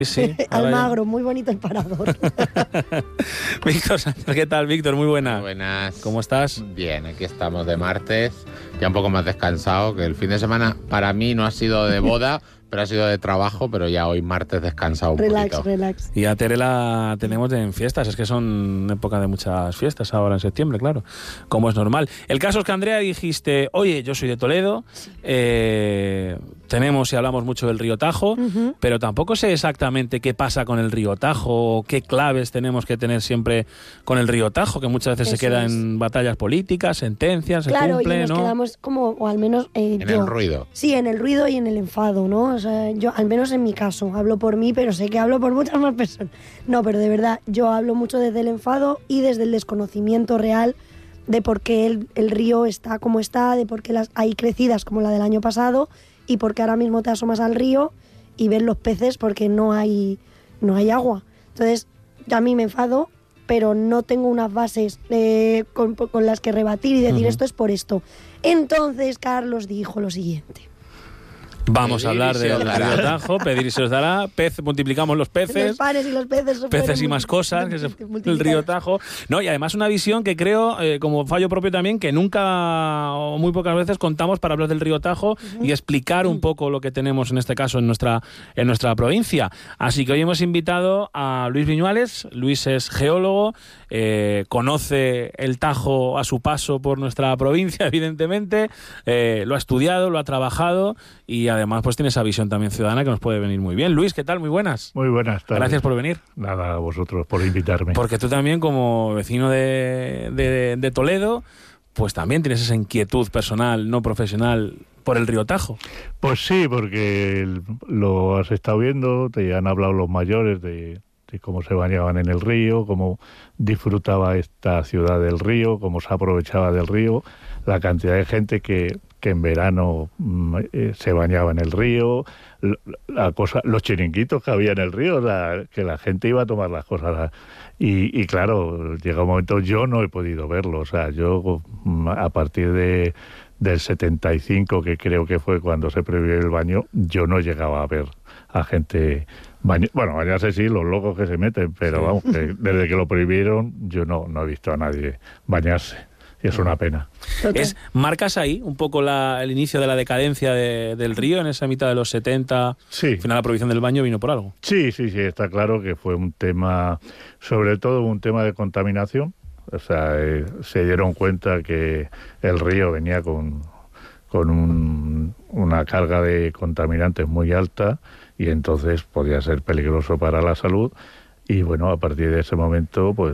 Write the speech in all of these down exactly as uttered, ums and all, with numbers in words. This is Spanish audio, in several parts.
Sí, Almagro, muy bonito el parador. Víctor Sánchez, ¿qué tal, Víctor? Muy buena. Muy buenas. ¿Cómo estás? Bien, aquí estamos de martes, ya un poco más descansado, que el fin de semana para mí no ha sido de boda, pero ha sido de trabajo, pero ya hoy martes descansado un relax, poquito. Relax, relax. Y a Tere la tenemos en fiestas, es que son época de muchas fiestas ahora en septiembre, claro, como es normal. El caso es que, Andrea, dijiste, oye, yo soy de Toledo, eh, tenemos y hablamos mucho del río Tajo, uh-huh. pero tampoco sé exactamente qué pasa con el río Tajo, o qué claves tenemos que tener siempre con el río Tajo, que muchas veces Eso se queda es. en batallas políticas, sentencias, claro, se cumple, y nos ¿no? quedamos como, o al menos eh, En yo. el ruido. Sí, en el ruido y en el enfado, ¿no? O sea, yo, al menos en mi caso, hablo por mí, pero sé que hablo por muchas más personas. No, pero de verdad, yo hablo mucho desde el enfado y desde el desconocimiento real de por qué el, el río está como está, de por qué las, hay crecidas como la del año pasado y por qué ahora mismo te asomas al río y ves los peces porque no hay, no hay agua. Entonces, a mí me enfado, pero no tengo unas bases eh, con, con las que rebatir y decir uh-huh. esto es por esto. Entonces, Carlos dijo lo siguiente. Vamos a hablar del río Tajo, pedir y se os dará, pez, multiplicamos los peces, los panes y los peces, peces y más cosas, que es el río Tajo. No, y además una visión que creo, eh, como fallo propio también, que nunca o muy pocas veces contamos para hablar del río Tajo uh-huh. y explicar un poco lo que tenemos en este caso en nuestra, en nuestra provincia. Así que hoy hemos invitado a Luis Viñuales. Luis es geólogo, eh, conoce el Tajo a su paso por nuestra provincia, evidentemente, eh, lo ha estudiado, lo ha trabajado y además pues tiene esa visión también ciudadana que nos puede venir muy bien. Luis, ¿qué tal? Muy buenas. Muy buenas tardes. Gracias por venir. Nada, a vosotros por invitarme. Porque tú también, como vecino de, de, de Toledo, pues también tienes esa inquietud personal, no profesional, por el río Tajo. Pues sí, porque lo has estado viendo, te han hablado los mayores de, de cómo se bañaban en el río, cómo disfrutaba esta ciudad del río, cómo se aprovechaba del río, la cantidad de gente que... que en verano eh, se bañaba en el río, la, la cosa, los chiringuitos que había en el río, la, que la gente iba a tomar las cosas. La, y, y claro, llega un momento, yo no he podido verlo, o sea, yo a partir de del setenta y cinco, que creo que fue cuando se prohibió el baño, yo no llegaba a ver a gente... Baño, bueno, bañarse sí, los locos que se meten, pero sí. vamos, que desde que lo prohibieron, yo no, no he visto a nadie bañarse. Y es una pena. Es, ¿Marcas ahí un poco la, el inicio de la decadencia de, del río en esa mitad de los setenta? Sí. Al final la prohibición del baño vino por algo. Sí, sí, sí, está claro que fue un tema, sobre todo un tema de contaminación. O sea, eh, se dieron cuenta que el río venía con, con un, una carga de contaminantes muy alta y entonces podía ser peligroso para la salud. Y bueno, a partir de ese momento pues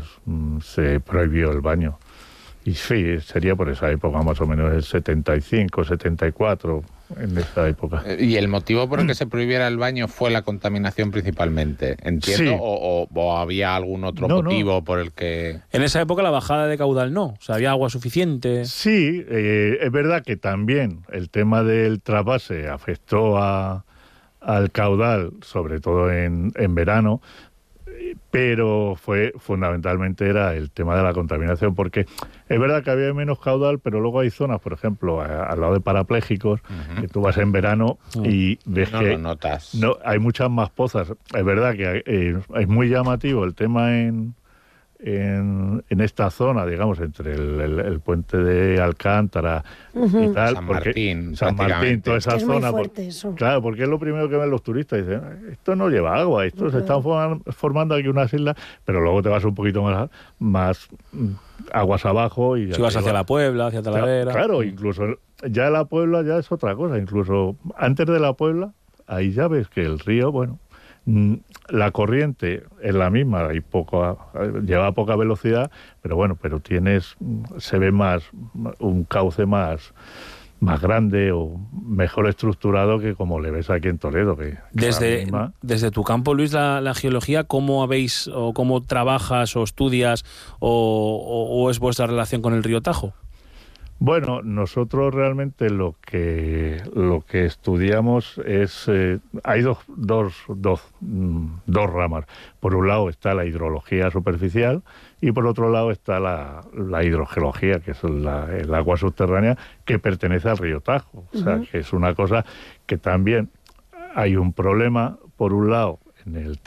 se prohibió el baño. Y sí, sería por esa época, más o menos el setenta y cinco, setenta y cuatro, en esa época. ¿Y el motivo por el que se prohibiera el baño fue la contaminación principalmente? ¿Entiendo? Sí. O, o, ¿O había algún otro no, motivo no. por el que...? En esa época la bajada de caudal no, o sea, había agua suficiente. Sí, eh, es verdad que también el tema del trasvase afectó a, al caudal, sobre todo en, en verano, pero fue fundamentalmente era el tema de la contaminación, porque es verdad que había menos caudal, pero luego hay zonas, por ejemplo, a, al lado de parapléjicos, uh-huh. que tú vas en verano uh-huh. y ves no que lo notas. No, hay muchas más pozas. Es verdad que eh, es muy llamativo el tema en, en, en esta zona, digamos, entre el, el, el puente de Alcántara uh-huh. y tal. San porque, Martín, San Martín, toda esa es zona. Muy por, eso. Claro, porque es lo primero que ven los turistas. Dicen, esto no lleva agua, esto uh-huh. se están formando, formando aquí unas islas, pero luego te vas un poquito más, más aguas abajo. Y si vas hacia la Puebla, hacia Talavera. Claro, incluso ya la Puebla ya es otra cosa. Incluso antes de la Puebla, ahí ya ves que el río, bueno, la corriente es la misma, hay poco, lleva poca velocidad, pero bueno, pero tienes, se ve más, un cauce más, más grande o mejor estructurado que como le ves aquí en Toledo. Que desde, misma... desde tu campo, Luis, la, la geología, ¿cómo habéis o cómo trabajas o estudias o, o, o es vuestra relación con el río Tajo? Bueno, nosotros realmente lo que lo que estudiamos es eh, hay dos dos dos dos ramas. Por un lado está la hidrología superficial y por otro lado está la, la hidrogeología, que es la, el agua subterránea que pertenece al río Tajo. O sea, uh-huh. que es una cosa que también hay un problema. Por un lado, en el